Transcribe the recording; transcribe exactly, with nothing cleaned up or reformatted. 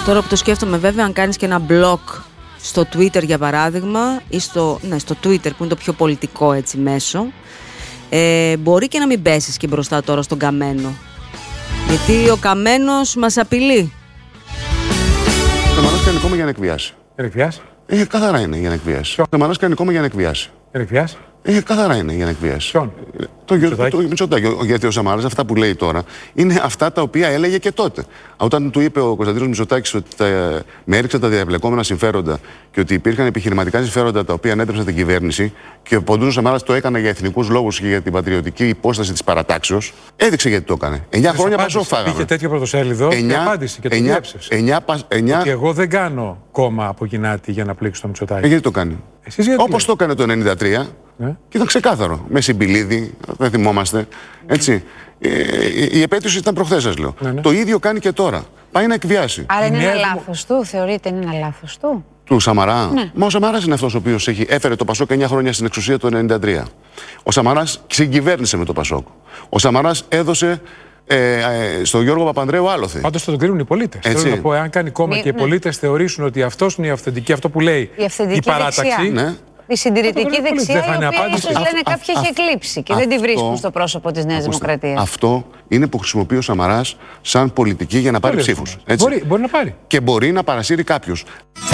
Τώρα που το σκέφτομαι, βέβαια, αν κάνεις και ένα blog στο Twitter για παράδειγμα, ή στο, ναι, στο Twitter που είναι το πιο πολιτικό έτσι μέσο, ε, μπορεί και να μην πέσεις και μπροστά τώρα στον Καμένο. Γιατί ο Καμένος μας απειλεί. Ο Σαμαράς κάνει κόμμα για να εκβιάσει. Για να εκβιάσει. Ε, καθαρά είναι για να εκβιάσει. Ο Σαμαράς κάνει κόμμα για να εκβιάσει. Για να εκβιάσει. Ε, καθαρά είναι για να εκβιάσει. Ποιον? Το, το, το Μητσοτάκη. Γιατί ο Σαμαράς αυτά που λέει τώρα είναι αυτά τα οποία έλεγε και τότε. Όταν του είπε ο Κωνσταντίνος Μητσοτάκης ότι τα, με έριξαν τα διαβλεκόμενα συμφέροντα και ότι υπήρχαν επιχειρηματικά συμφέροντα τα οποία ανέτρεψαν την κυβέρνηση και ο Ποντούς Σαμαράς το έκανε για εθνικούς λόγους και για την πατριωτική υπόσταση της παρατάξεως, έδειξε γιατί το έκανε. Εννιά χρόνια Πασόκ φάγαμε. Είχε τέτοιο πρωτοσέλιδο και απάντηση και το διέψευσε. Ότι εγώ δεν κάνω κόμμα από Κινάτη για να πλήξω το Μητσοτάκη. Ε, γιατί το κάνει. Όπως το έκανε το ενενήντα τρία. Ναι. Και ήταν ξεκάθαρο. Με Συμπηλίδη, δεν θυμόμαστε. Έτσι. Ε, η επέτειος ήταν προχθές, σας λέω. Ναι, ναι. Το ίδιο κάνει και τώρα. Πάει να εκβιάσει. Άρα είναι ένα λάθος του, θεωρείτε είναι ένα λάθος του. Του Σαμαρά. Ναι. Μα ο Σαμαράς είναι αυτός ο οποίος έχει, έφερε το Πασόκ εννιά χρόνια στην εξουσία το ενενήντα τρία. Ο Σαμαράς συγκυβέρνησε με το Πασόκ. Ο Σαμαράς έδωσε ε, ε, στον Γιώργο Παπανδρέου άλοθη. Πάντως θα τον κρίνουν οι πολίτες. Θέλω να πω, εάν κάνει κόμμα Μη, και οι ναι. πολίτες θεωρήσουν ότι αυτός είναι η αυθεντική, αυτό που λέει η, η παράταξη. Ναι. Η συντηρητική δεξιά, η οποία ίσως λένε κάποια έχει εκλείψει και δεν τη βρίσκουν στο πρόσωπο της Νέας Δημοκρατίας. Αυτό είναι που χρησιμοποιεί ο Σαμαράς σαν πολιτική για να πάρει ψήφους. Μπορεί, μπορεί να πάρει. Και μπορεί να παρασύρει κάποιους.